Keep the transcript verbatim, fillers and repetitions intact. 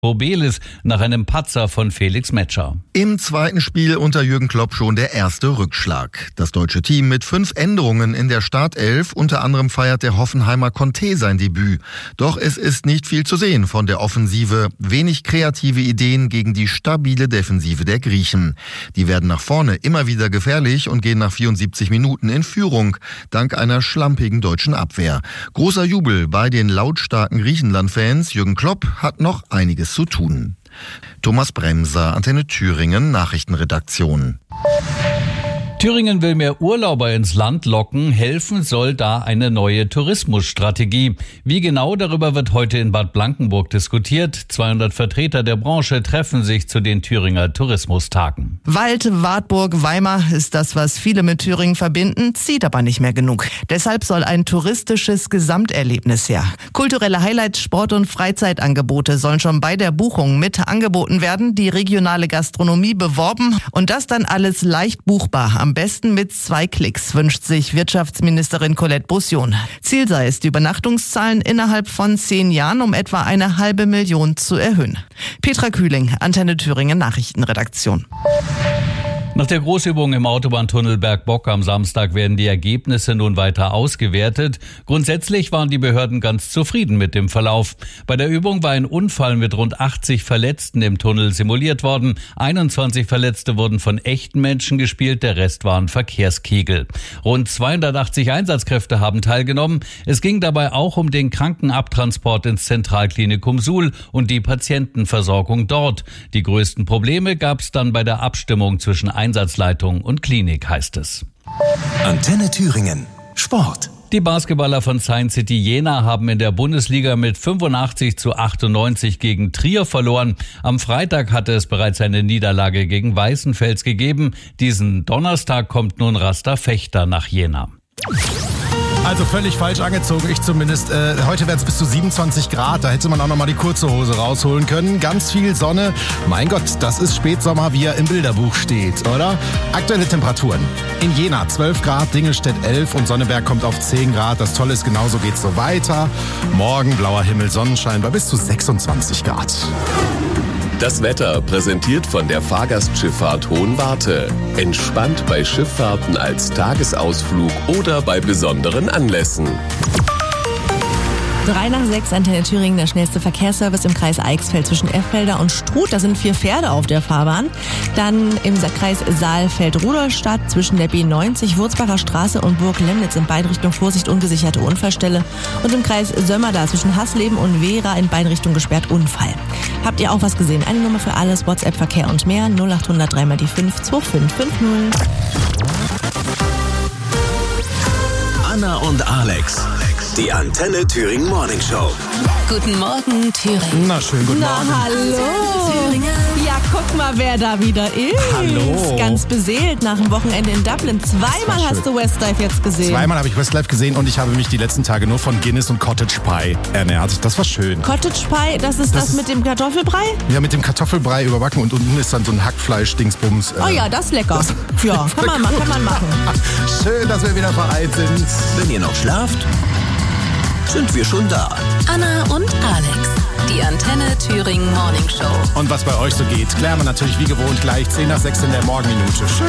Bobelis nach einem Patzer von Felix Metscher. Im zweiten Spiel unter Jürgen Klopp schon der erste Rückschlag. Das deutsche Team mit fünf Änderungen in der Startelf. Unter anderem feiert der Hoffenheimer Conte sein Debüt. Doch es ist nicht viel zu sehen von der Offensive. Wenig kreative Ideen gegen die stabile Defensive der Griechen. Die werden nach vorne immer wieder gefährlich und gehen nach vierundsiebzig Minuten in Führung, dank einer schlampigen deutschen Abwehr. Großer Jubel bei den lautstarken Griechenland-Fans. Jürgen Klopp hat noch einiges zu tun. Thomas Bremser, Antenne Thüringen, Nachrichtenredaktion. Thüringen will mehr Urlauber ins Land locken. Helfen soll da eine neue Tourismusstrategie. Wie genau, darüber wird heute in Bad Blankenburg diskutiert. zweihundert Vertreter der Branche treffen sich zu den Thüringer Tourismustagen. Wald, Wartburg, Weimar ist das, was viele mit Thüringen verbinden, zieht aber nicht mehr genug. Deshalb soll ein touristisches Gesamterlebnis her. Kulturelle Highlights, Sport- und Freizeitangebote sollen schon bei der Buchung mit angeboten werden, die regionale Gastronomie beworben und das dann alles leicht buchbar. Am besten mit zwei Klicks, wünscht sich Wirtschaftsministerin Colette Bussion. Ziel sei es, die Übernachtungszahlen innerhalb von zehn Jahren um etwa eine halbe Million zu erhöhen. Petra Kühling, Antenne Thüringen Nachrichtenredaktion. Nach der Großübung im Autobahntunnel Bergbock am Samstag werden die Ergebnisse nun weiter ausgewertet. Grundsätzlich waren die Behörden ganz zufrieden mit dem Verlauf. Bei der Übung war ein Unfall mit rund achtzig Verletzten im Tunnel simuliert worden. einundzwanzig Verletzte wurden von echten Menschen gespielt, der Rest waren Verkehrskegel. Rund zweihundertachtzig Einsatzkräfte haben teilgenommen. Es ging dabei auch um den Krankenabtransport ins Zentralklinikum Suhl und die Patientenversorgung dort. Die größten Probleme gab es dann bei der Abstimmung zwischen Einsatzleitung und Klinik, heißt es. Antenne Thüringen. Sport. Die Basketballer von Science City Jena haben in der Bundesliga mit fünfundachtzig zu achtundneunzig gegen Trier verloren. Am Freitag hatte es bereits eine Niederlage gegen Weißenfels gegeben. Diesen Donnerstag kommt nun Rasta Fechter nach Jena. Also völlig falsch angezogen, ich zumindest. Äh, heute werden es bis zu siebenundzwanzig Grad, da hätte man auch noch mal die kurze Hose rausholen können. Ganz viel Sonne. Mein Gott, das ist Spätsommer, wie er im Bilderbuch steht, oder? Aktuelle Temperaturen. In Jena zwölf Grad, Dingelstedt elf und Sonneberg kommt auf zehn Grad. Das Tolle ist, genauso geht's so weiter. Morgen blauer Himmel, Sonnenschein bei bis zu sechsundzwanzig Grad. Das Wetter präsentiert von der Fahrgastschifffahrt Hohenwarte. Entspannt bei Schifffahrten als Tagesausflug oder bei besonderen Anlässen. Drei nach sechs, Antenne Thüringen, der schnellste Verkehrsservice im Kreis Eichsfeld zwischen Efffelder und Struth. Da sind vier Pferde auf der Fahrbahn. Dann im Kreis Saalfeld-Rudolstadt zwischen der B neunzig, Wurzbacher Straße und Burg Lemnitz in beiden Richtungen Vorsicht, ungesicherte Unfallstelle. Und im Kreis Sömmerda zwischen Hasleben und Wehra in beiden Richtungen gesperrt, Unfall. Habt ihr auch was gesehen? Eine Nummer für alles, WhatsApp, Verkehr und mehr, null acht hundert drei mal die fünf zwei fünf fünf null. Anna und Alex. Die Antenne Thüringen Morning Show. Guten Morgen, Thüringen. Na, schön, guten Na, Morgen. hallo. Ja, guck mal, wer da wieder ist. Hallo. Ganz beseelt nach dem Wochenende in Dublin. Zweimal hast du Westlife jetzt gesehen. Zweimal habe ich Westlife gesehen und ich habe mich die letzten Tage nur von Guinness und Cottage Pie ernährt. Das war schön. Cottage Pie, das ist das, Das das mit dem Kartoffelbrei? Ja, mit dem Kartoffelbrei überbacken und unten ist dann so ein Hackfleisch-Dingsbums. Oh ja, das ist lecker. Das, ja, kann man, ma- kann man machen. Schön, dass wir wieder vereint sind. Wenn ihr noch schlaft, sind wir schon da. Anna und Alex, die Antenne Thüringen Morning Show. Und was bei euch so geht, klären wir natürlich wie gewohnt gleich zehn nach sechs in der Morgenminute. Schön.